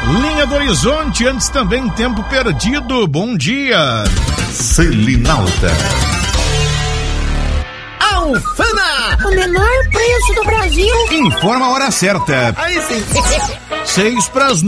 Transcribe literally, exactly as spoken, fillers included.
Linha do Horizonte, antes também Tempo Perdido. Bom dia. Selinalta. Alfama, o menor preço do Brasil. Informa a hora certa. Aí sim. Seis para as